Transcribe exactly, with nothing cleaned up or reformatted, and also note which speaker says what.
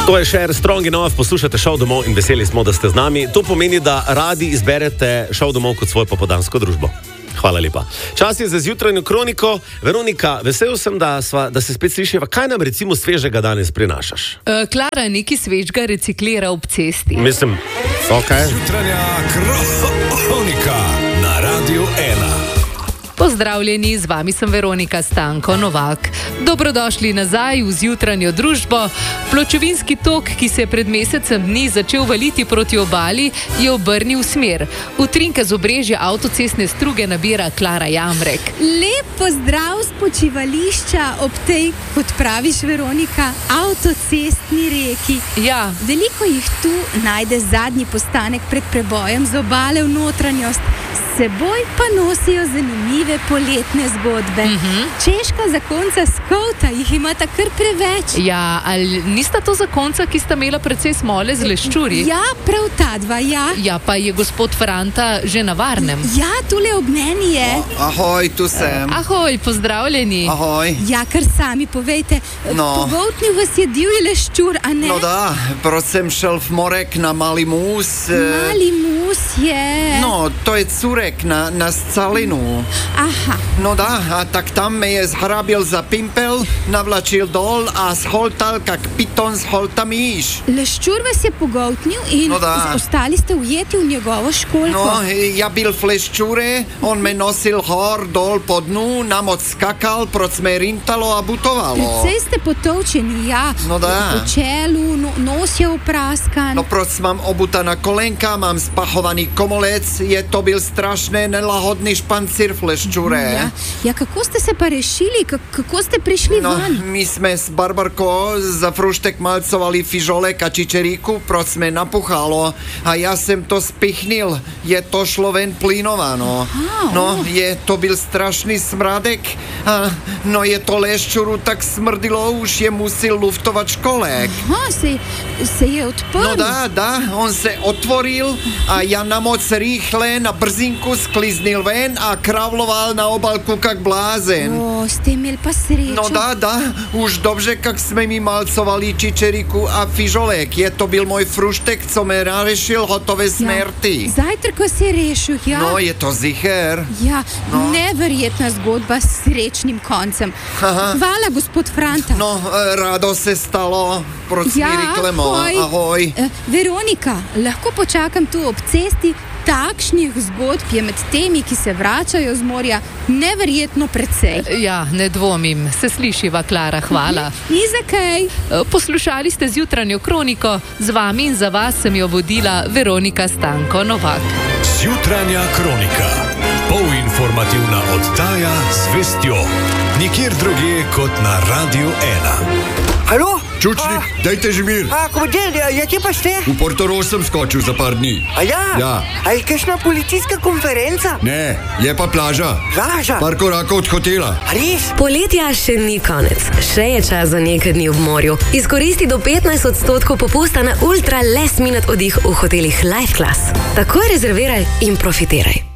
Speaker 1: To je Cher, Strong Enough, poslušate šov domov in veseli smo, da ste z nami. To pomeni, da radi izberete šov domov kot svojo popoldansko družbo. Hvala lepa. Čas je za zjutranjo kroniko. Veronika, vesel sem, da, sva, da se spet slišiva. Kaj nam recimo svežega danes prinašaš?
Speaker 2: Uh, Klara nekaj svežega reciklira ob cesti.
Speaker 1: Mislim, ok.
Speaker 3: Zjutranja kronika na Radiu ena.
Speaker 2: Pozdravljeni, z vami sem Veronika Stanko Novak. Dobrodošli nazaj v zjutranjo družbo. Pločevinski tok, ki se je pred mesecem dni začel valiti proti obali, je obrnil smer. Utrinke z obrežja avtocestne struge nabira Klara Jamrek.
Speaker 4: Lep pozdrav z počivališča ob tej, kot praviš Veronika, avtocestni reki.
Speaker 2: Ja.
Speaker 4: Veliko jih tu najde zadnji postanek pred prebojem z obale v notranjost. S seboj pa nosijo zanimive poletne zgodbe.
Speaker 2: Mhm.
Speaker 4: Češka zakonca Skouta jih imata kar preveč.
Speaker 2: Ja, ali nista to zakonca, ki sta imela precej smole z leščuri?
Speaker 4: Ja, prav ta dva, ja.
Speaker 2: Ja, pa je gospod Franta že na varnem.
Speaker 4: Ja, tule ob meni je.
Speaker 5: Ahoj, tu sem.
Speaker 2: Ahoj, pozdravljeni.
Speaker 5: Ahoj.
Speaker 4: Ja, kar sami povejte.
Speaker 5: No.
Speaker 4: Pogoltnil vas je divji leščur, a ne?
Speaker 5: No da, proč jsem šel v Morek na Malý Mus.
Speaker 4: Mali mus je.
Speaker 5: No, to je curek na, na Scalinu.
Speaker 4: Aha.
Speaker 5: No da, a tak tam me je zhrabil za pimpel, navlačil dol a scholtal, kak piton scholta myš.
Speaker 4: Leščur vas je pogoltnil in
Speaker 5: No da.
Speaker 4: ostali ste ujeti v njegovo školjko.
Speaker 5: No, ja bil v leščure, on me nosil hor, dol po dnu, nam odskakal, proč me rintalo a butovalo.
Speaker 4: Precej ste potovčeni, ja.
Speaker 5: No da.
Speaker 4: Po čelu, no, nos je upraskan.
Speaker 5: No proč mám obutaná kolenka, mám spachovaný komolec, je to byl strašné nelahodný špancír v leščure.
Speaker 4: Ja, ja, kako ste se pa rešili? K- kako ste prišli
Speaker 5: No,
Speaker 4: ven?
Speaker 5: my sme s Barbarkou za fruštek malcovali fižolek a čičeríku, proč sme napuchalo a ja sem to spichnil, je to šlo ven plynováno.
Speaker 4: Aha,
Speaker 5: No, je to byl strašný smradek a no je to leščuru tak smrdilo, už je musil luftovat školek.
Speaker 4: Aha, se, se je odprl.
Speaker 5: No da, da, on se otvoril a ja na moc rýchle na brzinku skliznil ven a kravloval na obalku kak blázen.
Speaker 4: O, ste imeli pa srečo.
Speaker 5: No da, da, už dobře, kak jsme mi malcovali čičeriku a fižolek. Je to byl můj fruštek, co me narešil hotové smrti.
Speaker 4: Zajtrk vas je rešil, ja.
Speaker 5: No, je to zicher.
Speaker 4: Ja,
Speaker 5: No.
Speaker 4: neverjetna zgodba s srečnim koncem.
Speaker 5: Aha.
Speaker 4: Hvala, gospod Franta.
Speaker 5: No, e, rado se stalo. Proč
Speaker 4: Ja,
Speaker 5: mi reklamo?
Speaker 4: ahoj.
Speaker 5: Ahoj.
Speaker 4: Eh, Veronika, lahko počakam tu ob cesti. Takšnih zgodb je med temi, ki se vračajo z morja, neverjetno precej.
Speaker 2: Ja, ne dvomim. Se slišiva, Klara, hvala.
Speaker 4: Ni za kaj.
Speaker 2: Poslušali ste zjutranjo kroniko, z vami in za vas sem jo vodila Veronika Stanko Novak.
Speaker 3: Zjutranja kronika. Polinformativna oddaja z vestjo. Nikjer drugje kot na Radiu ena.
Speaker 6: Halo?
Speaker 7: Čučnik, dajte že mir.
Speaker 6: A, komandir, ja kje pa ste?
Speaker 7: V Portorož sem skočil za par dni.
Speaker 6: A ja?
Speaker 7: Ja.
Speaker 6: A je kakšna policijska konferenca?
Speaker 7: Ne, je pa plaža.
Speaker 6: Plaža?
Speaker 7: Par korakov od hotela.
Speaker 6: A res?
Speaker 8: Poletja še ni konec, še je čas za nekaj dni v morju. Izkoristi do petnajst odstotkov popusta na ultra last minute oddih v hotelih Life Class. Takoj rezerviraj in profitiraj.